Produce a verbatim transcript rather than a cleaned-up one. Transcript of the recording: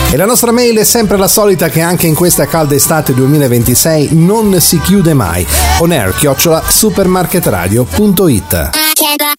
E la nostra mail è sempre la solita, che anche in questa calda estate duemilaventisei non si chiude mai. onair chiocciola supermarketradio punto it.